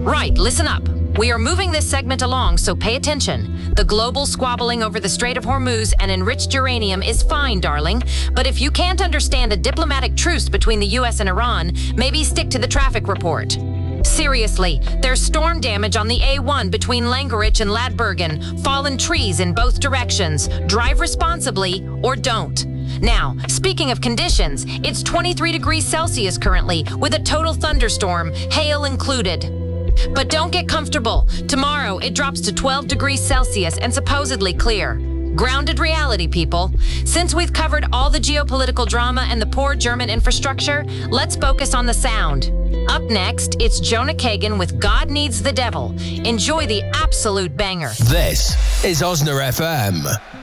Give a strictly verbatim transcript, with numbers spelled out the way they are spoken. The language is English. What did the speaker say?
Right, listen up. We are moving this segment along, so pay attention. The global squabbling over the Strait of Hormuz and enriched uranium is fine, darling. But if you can't understand a diplomatic truce between the U S and Iran, maybe stick to the traffic report. Seriously, there's storm damage on the A one between Langerich and Ladbergen, fallen trees in both directions. Drive responsibly or don't. Now, speaking of conditions, it's twenty-three degrees Celsius currently, with a total thunderstorm, hail included. But don't get comfortable. Tomorrow, it drops to twelve degrees Celsius and supposedly clear. Grounded reality, people. Since we've covered all the geopolitical drama and the poor German infrastructure, let's focus on the sound. Up next, it's Jonah Kagan with God Needs the Devil. Enjoy the absolute banger. This is Osna F M.